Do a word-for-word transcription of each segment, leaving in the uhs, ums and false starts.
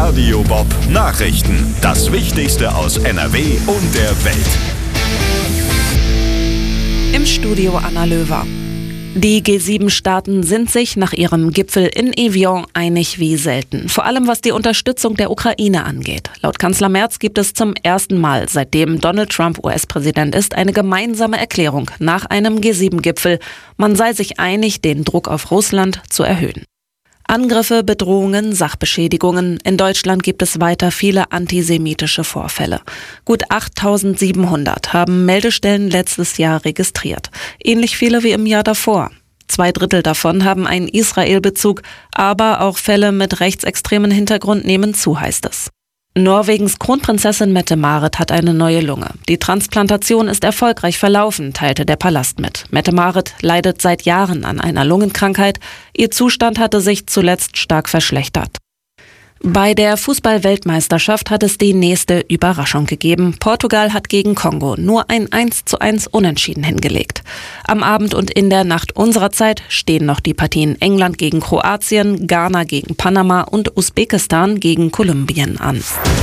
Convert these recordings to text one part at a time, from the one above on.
Radio Bob Nachrichten. Das Wichtigste aus N R W und der Welt. Im Studio Anna Löwer. Die G sieben Staaten sind sich nach ihrem Gipfel in Evian einig wie selten. Vor allem was die Unterstützung der Ukraine angeht. Laut Kanzler Merz gibt es zum ersten Mal, seitdem Donald Trump U S-Präsident ist, eine gemeinsame Erklärung nach einem G sieben Gipfel. Man sei sich einig, den Druck auf Russland zu erhöhen. Angriffe, Bedrohungen, Sachbeschädigungen. In Deutschland gibt es weiter viele antisemitische Vorfälle. Gut achttausendsiebenhundert haben Meldestellen letztes Jahr registriert. Ähnlich viele wie im Jahr davor. Zwei Drittel davon haben einen Israel-Bezug, aber auch Fälle mit rechtsextremen Hintergrund nehmen zu, heißt es. Norwegens Kronprinzessin Mette-Marit hat eine neue Lunge. Die Transplantation ist erfolgreich verlaufen, teilte der Palast mit. Mette-Marit leidet seit Jahren an einer Lungenkrankheit. Ihr Zustand hatte sich zuletzt stark verschlechtert. Bei der Fußball-Weltmeisterschaft hat es die nächste Überraschung gegeben. Portugal hat gegen Kongo nur ein eins zu eins Unentschieden hingelegt. Am Abend und in der Nacht unserer Zeit stehen noch die Partien England gegen Kroatien, Ghana gegen Panama und Usbekistan gegen Kolumbien an.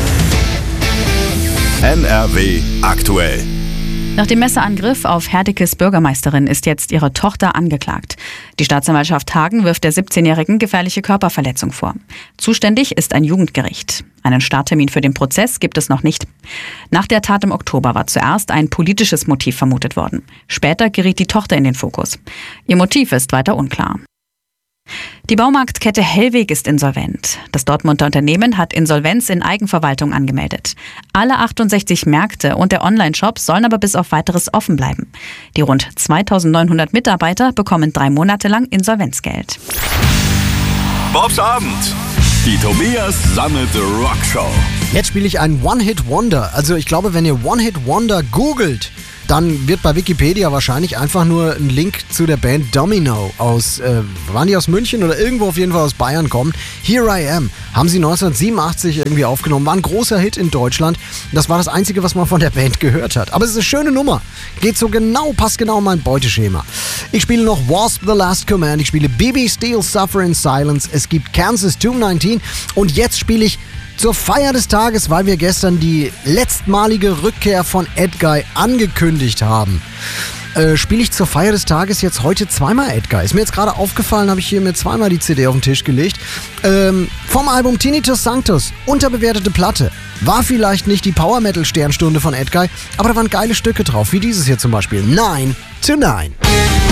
N R W aktuell. Nach dem Messerangriff auf Herdekes Bürgermeisterin ist jetzt ihre Tochter angeklagt. Die Staatsanwaltschaft Hagen wirft der siebzehnjährigen gefährliche Körperverletzung vor. Zuständig ist ein Jugendgericht. Einen Starttermin für den Prozess gibt es noch nicht. Nach der Tat im Oktober war zuerst ein politisches Motiv vermutet worden. Später geriet die Tochter in den Fokus. Ihr Motiv ist weiter unklar. Die Baumarktkette Hellweg ist insolvent. Das Dortmunder Unternehmen hat Insolvenz in Eigenverwaltung angemeldet. Alle achtundsechzig Märkte und der Onlineshop sollen aber bis auf Weiteres offen bleiben. Die rund zweitausendneunhundert Mitarbeiter bekommen drei Monate lang Insolvenzgeld. Bobs Abend. Die Tobias Sammelte Rockshow. Jetzt spiele ich einen One-Hit-Wonder. Also ich glaube, wenn ihr One-Hit-Wonder googelt, dann wird bei Wikipedia wahrscheinlich einfach nur ein Link zu der Band Domino aus, äh, waren die aus München oder irgendwo auf jeden Fall aus Bayern kommen. Here I Am haben sie neunzehnhundertsiebenundachtzig irgendwie aufgenommen, war ein großer Hit in Deutschland. Das war das Einzige, was man von der Band gehört hat. Aber es ist eine schöne Nummer. Geht so genau, passt genau in mein Beuteschema. Ich spiele noch Wasp The Last Command, ich spiele B B Steel Suffer in Silence, es gibt Kansas Tomb neunzehn und jetzt spiele ich zur Feier des Tages, weil wir gestern die letztmalige Rückkehr von Edguy angekündigt haben, äh, spiele ich zur Feier des Tages jetzt heute zweimal Edguy. Ist mir jetzt gerade aufgefallen, habe ich hier mir zweimal die C D auf den Tisch gelegt. Ähm, vom Album Tinnitus Sanctus, unterbewertete Platte. War vielleicht nicht die Power-Metal-Sternstunde von Edguy, aber da waren geile Stücke drauf, wie dieses hier zum Beispiel. Nine to Nine.